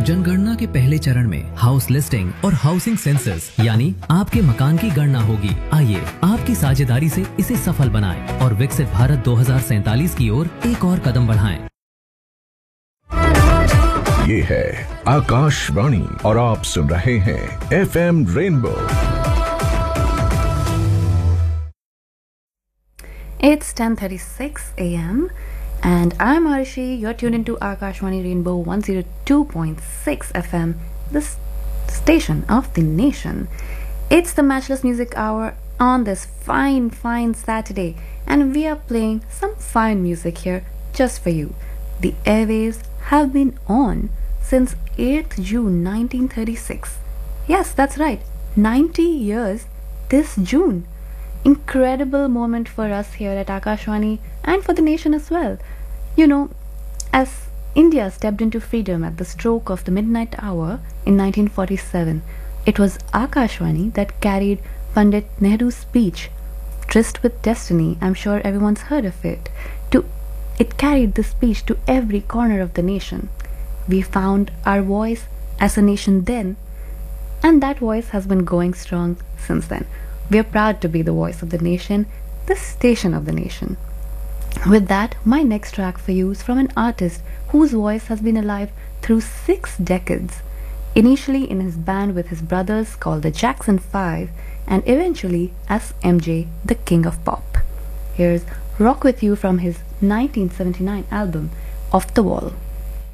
जनगणना के पहले चरण में हाउस लिस्टिंग और हाउसिंग सेंसस यानी आपके मकान की गणना होगी। आइए आपकी साझेदारी से इसे सफल बनाएं और विकसित भारत 2047 की ओर एक और कदम बढ़ाएं। ये है आकाशवाणी और आप सुन रहे हैं FM rainbow. It's 10:36 a.m. and I'm Arishi. You're tuned into Akashwani Rainbow 102.6 FM, the station of the nation. It's the Matchless Music Hour on this fine Saturday, and we are playing some fine music here just for you. The airwaves have been on since 8th June 1936. Yes, that's right, 90 years this June. Incredible moment for us here at Akashwani and for the nation as well. You know, as India stepped into freedom at the stroke of the midnight hour in 1947, it was Akashwani that carried Pandit Nehru's speech, Tryst with Destiny. I'm sure everyone's heard of it. It carried the speech to every corner of the nation. We found our voice as a nation then, and that voice has been going strong since then. We are proud to be the voice of the nation, the station of the nation. With that, my next track for you is from an artist whose voice has been alive through 6 decades. Initially in his band with his brothers called the Jackson 5, and eventually as MJ, the King of Pop. Here's Rock With You from his 1979 album, Off the Wall.